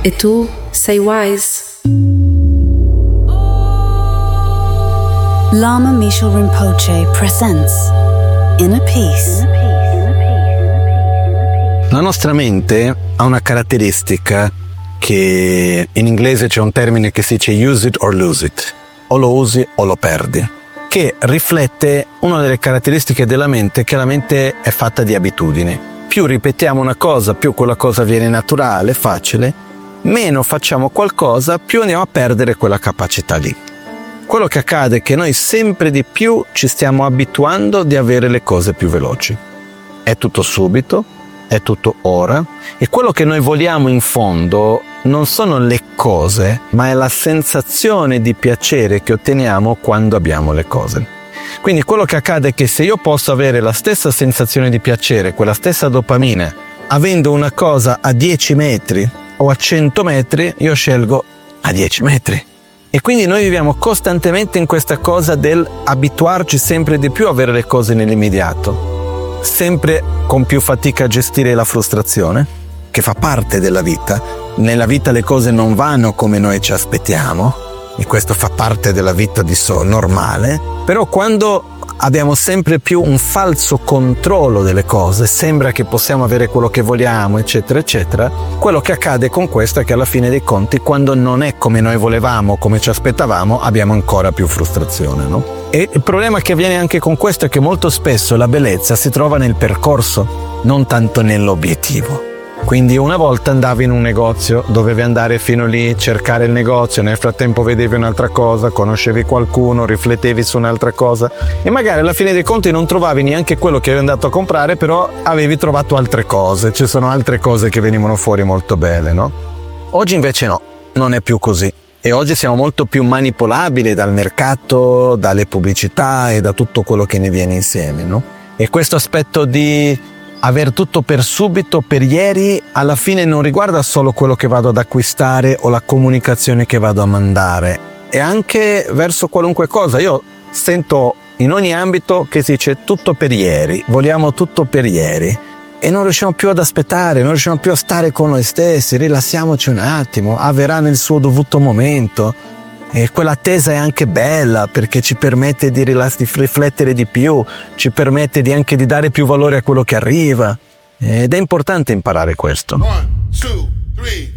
E tu sei wise. Lama Mishal Rinpoche presents Inner Peace. La nostra mente ha una caratteristica che in inglese c'è un termine che si dice use it or lose it, o lo usi o lo perdi, che riflette una delle caratteristiche della mente, che la mente è fatta di abitudini. Più ripetiamo una cosa, più quella cosa viene naturale, facile, meno facciamo qualcosa, più andiamo a perdere quella capacità lì. Quello che accade è che noi sempre di più ci stiamo abituando di avere le cose più veloci. È tutto subito, è tutto ora, e quello che noi vogliamo in fondo non sono le cose, ma è la sensazione di piacere che otteniamo quando abbiamo le cose. Quindi quello che accade è che se io posso avere la stessa sensazione di piacere, quella stessa dopamina, avendo una cosa a 10 metri o a 100 metri, io scelgo a 10 metri. E quindi noi viviamo costantemente in questa cosa del abituarci sempre di più a avere le cose nell'immediato, sempre con più fatica a gestire la frustrazione, che fa parte della vita. Nella vita le cose non vanno come noi ci aspettiamo, e questo fa parte della vita normale, però quando abbiamo sempre più un falso controllo delle cose, sembra che possiamo avere quello che vogliamo, eccetera, eccetera, quello che accade con questo è che alla fine dei conti, quando non è come noi volevamo, come ci aspettavamo, abbiamo ancora più frustrazione, no? E il problema che avviene anche con questo è che molto spesso la bellezza si trova nel percorso, non tanto nell'obiettivo. Quindi una volta andavi in un negozio, dovevi andare fino lì, cercare il negozio, nel frattempo vedevi un'altra cosa, conoscevi qualcuno, riflettevi su un'altra cosa e magari alla fine dei conti non trovavi neanche quello che eri andato a comprare, però avevi trovato altre cose, ci sono altre cose che venivano fuori molto belle, no? Oggi invece no, non è più così. E oggi siamo molto più manipolabili dal mercato, dalle pubblicità e da tutto quello che ne viene insieme, no? E questo aspetto di aver tutto per subito, per ieri, alla fine non riguarda solo quello che vado ad acquistare o la comunicazione che vado a mandare, e anche verso qualunque cosa. Io sento in ogni ambito che si dice tutto per ieri, vogliamo tutto per ieri e non riusciamo più ad aspettare, non riusciamo più a stare con noi stessi, rilassiamoci un attimo, avverrà nel suo dovuto momento. E quell'attesa è anche bella perché ci permette di riflettere di più, ci permette anche di dare più valore a quello che arriva, ed è importante imparare questo. 1, 2, 3